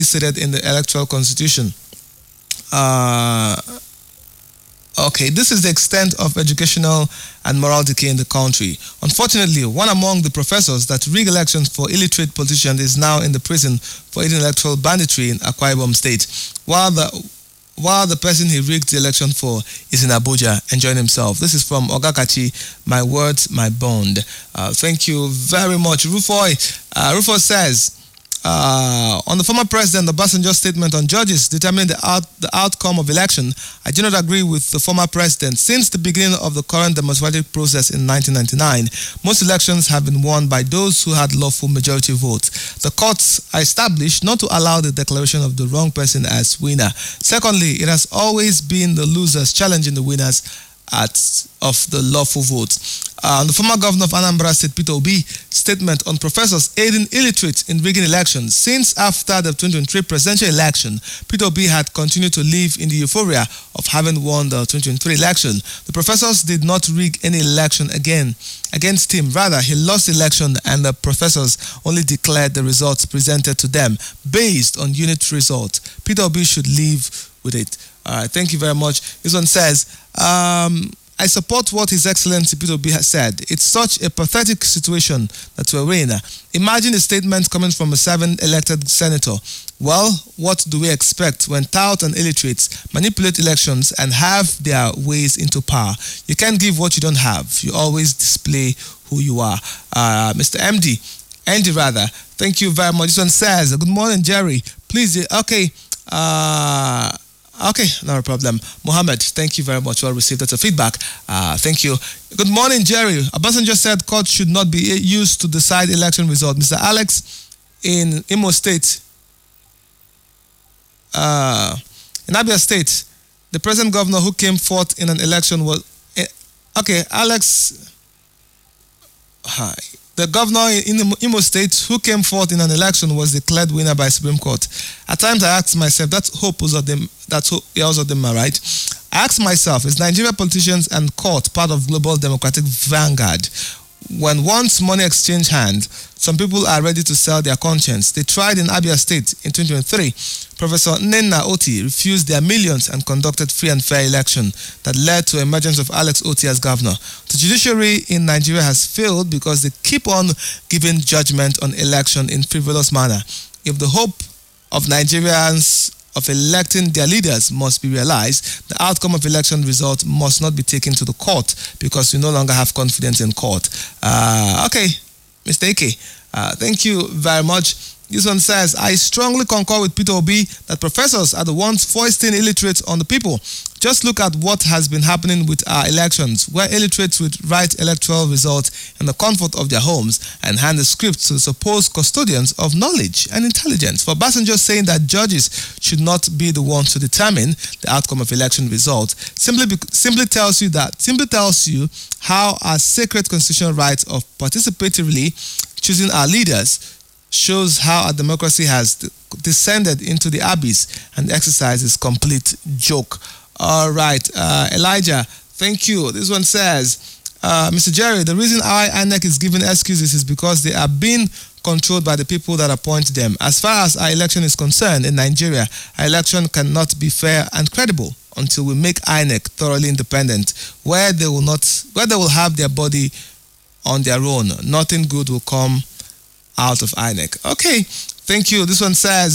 stated in the Electoral Constitution. Okay, this is the extent of educational and moral decay in the country. Unfortunately, one among the professors that rig elections for illiterate politicians is now in the prison for aiding electoral banditry in Akwa Ibom State, while the person he rigged the election for is in Abuja enjoying himself. This is from Ogakachi, my words, my bond. Thank you very much. Rufo says, on the former president Obasanjo's statement on judges determining the outcome of election, I do not agree with the former president. Since the beginning of the current democratic process in 1999, most elections have been won by those who had lawful majority votes. The courts are established not to allow the declaration of the wrong person as winner. Secondly, it has always been the losers challenging the winners of the lawful votes. The former governor of Anambra State, Peter Obi, statement on professors aiding illiterates in rigging elections. Since after the 2023 presidential election, Peter Obi had continued to live in the euphoria of having won the 2023 election. The professors did not rig any election against him. Rather, he lost the election and the professors only declared the results presented to them based on unit results. Peter Obi should live with it. Thank you very much. This one says, I support what His Excellency Peter Obi has said. It's such a pathetic situation that we're in. Imagine a statement coming from a 7-elected senator. Well, what do we expect when tout and illiterates manipulate elections and have their ways into power? You can't give what you don't have. You always display who you are. Mr. Andy rather, thank you very much. This one says, good morning, Jerry. Please, okay. Okay, not a problem. Mohammed, thank you very much. Well received. That's a feedback. Thank you. Good morning, Jerry. Obasanjo said court should not be used to decide election result. Mr. Alex in Imo State, in Abia State, the present governor who came forth in an election was... Okay, Alex... Hi. The governor in Imo State who came forth in an election was declared winner by Supreme Court. At times I ask myself, that's hope was of them, right? I ask myself, is Nigeria politicians and court part of global democratic vanguard? When once money exchange hands, some people are ready to sell their conscience. They tried in Abia State in 2023. Professor Nnenna Oti refused their millions and conducted free and fair election that led to the emergence of Alex Oti as governor. The judiciary in Nigeria has failed because they keep on giving judgment on election in frivolous manner. If the hope of Nigerians of electing their leaders must be realized, the outcome of election result must not be taken to the court because we no longer have confidence in court. Okay, Mr. Ike, thank you very much. This one says, I strongly concur with Peter Obi that professors are the ones foisting illiterates on the people. Just look at what has been happening with our elections, where illiterates would write electoral results in the comfort of their homes and hand the script to the supposed custodians of knowledge and intelligence. For Obasanjo saying that judges should not be the ones to determine the outcome of election results simply tells you how our sacred constitutional right of participatively choosing our leaders shows how our democracy has descended into the abyss and the exercise is complete joke. All right, Elijah, thank you. This one says, Mr. Jerry, the reason INEC is giving excuses is because they are being controlled by the people that appoint them. As far as our election is concerned in Nigeria, our election cannot be fair and credible until we make INEC thoroughly independent, where they will have their body on their own. Nothing good will come out of INEC. Okay, thank you. This one says,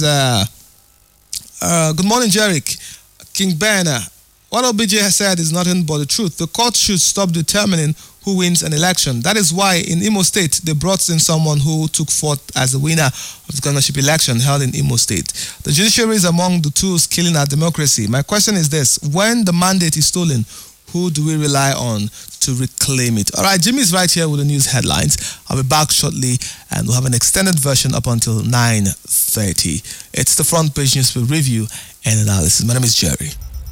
good morning, Jerry. King Ben, what OBJ has said is nothing but the truth. The court should stop determining who wins an election. That is why in Imo State, they brought in someone who took forth as the winner of the governorship election held in Imo State. The judiciary is among the tools killing our democracy. My question is this, when the mandate is stolen, who do we rely on to reclaim it? All right, Jimmy is right here with the news headlines. I'll be back shortly and we'll have an extended version up until 9:30. It's the front page newspaper review and analysis. My name is Jerry.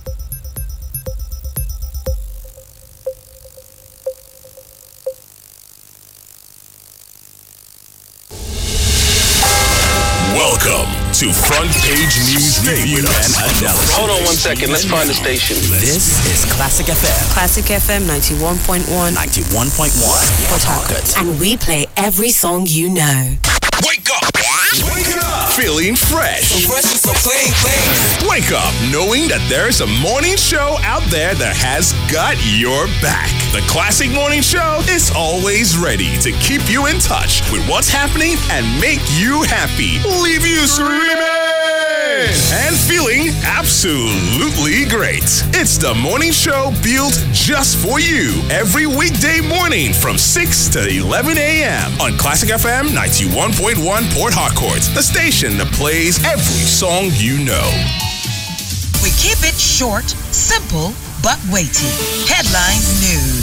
Welcome to Front Page News Review and Analysis. Hold on 1 second. Let's find the station. This is Classic FM. Classic FM 91.1. 91.1. Port Harcourt. And we play every song you know. Wake up! Wake up feeling fresh. So fresh and so clean. Wake up knowing that there's a morning show out there that has got your back. The Classic Morning Show is always ready to keep you in touch with what's happening and make you happy. Leave you screaming and feeling absolutely great. It's the morning show built just for you every weekday morning from 6 to 11 a.m. on Classic FM 91.1 Port Harcourt, the station that plays every song you know. We keep it short, simple, but weighty. Headline news.